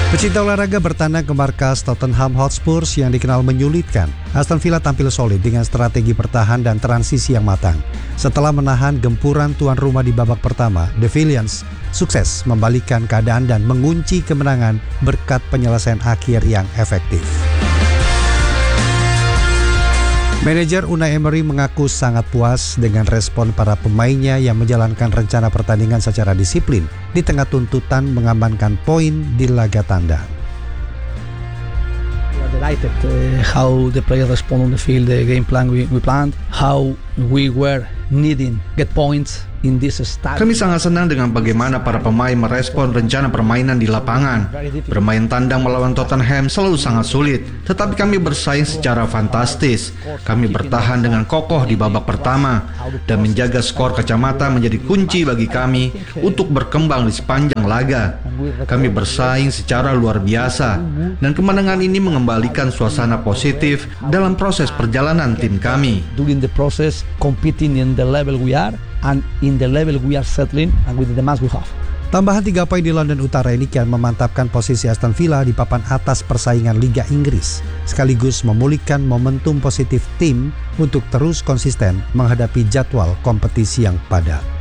Pecinta olahraga bertandang ke markas Tottenham Hotspur yang dikenal menyulitkan. Aston Villa tampil solid dengan strategi bertahan dan transisi yang matang. Setelah menahan gempuran tuan rumah di babak pertama, The Villains sukses membalikkan keadaan dan mengunci kemenangan berkat penyelesaian akhir yang efektif. Manajer Unai Emery mengaku sangat puas dengan respon para pemainnya yang menjalankan rencana pertandingan secara disiplin di tengah tuntutan mengamankan poin di laga tandang. We are delighted how the players respond on the field, the game plan we planned, how we were needing get points in this start. Kami sangat senang dengan bagaimana para pemain merespon rencana permainan di lapangan. Bermain tandang melawan Tottenham selalu sangat sulit, tetapi kami bersaing secara fantastis. Kami bertahan dengan kokoh di babak pertama dan menjaga skor kacamata menjadi kunci bagi kami untuk berkembang di sepanjang laga. Kami bersaing secara luar biasa dan kemenangan ini mengembalikan suasana positif dalam proses perjalanan tim kami. During the process, competing in the level we are and in the level we are settling and with the demands we have. Tambahan 3 poin di London Utara ini kian memantapkan posisi Aston Villa di papan atas persaingan Liga Inggris, sekaligus memulihkan momentum positif tim untuk terus konsisten menghadapi jadwal kompetisi yang padat.